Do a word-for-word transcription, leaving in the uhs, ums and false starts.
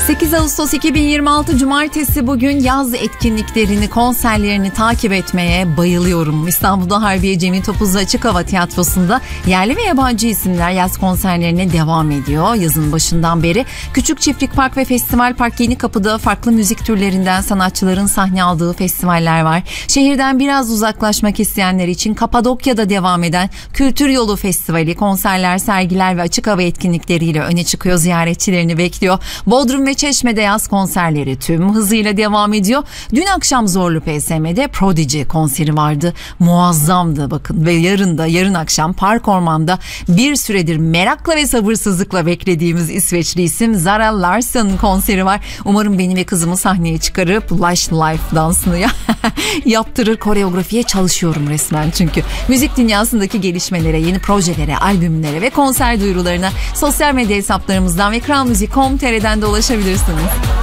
sekiz Ağustos iki bin yirmi altı Cumartesi, bugün yaz etkinliklerini, konserlerini takip etmeye bayılıyorum. İstanbul'da Harbiye Cemil Topuzlu Açık Hava Tiyatrosu'nda yerli ve yabancı isimler yaz konserlerine devam ediyor. Yazın başından beri Küçük Çiftlik Park ve Festival Park Yenikapı'da farklı müzik türlerinden sanatçıların sahne aldığı festivaller var. Şehirden biraz uzaklaşmak isteyenler için Kapadokya'da devam eden Kültür Yolu Festivali konserler, sergiler ve açık hava etkinlikleriyle öne çıkıyor, ziyaretçilerini bekliyor. Bodrum ve Çeşme'de yaz konserleri tüm hızıyla devam ediyor. Dün akşam Zorlu P S M'de Prodigy konseri vardı. Muazzamdı bakın. Ve yarın da yarın akşam Park Orman'da bir süredir merakla ve sabırsızlıkla beklediğimiz İsveçli isim Zara Larsson konseri var. Umarım beni ve kızımı sahneye çıkarıp Lush Life dansını ya yaptırır, koreografiye çalışıyorum resmen çünkü. Müzik dünyasındaki gelişmelere, yeni projelere, albümlere ve konser duyurularına sosyal medya hesaplarımızdan ve kral müzik nokta com nokta tr'den de ulaşabilirsiniz.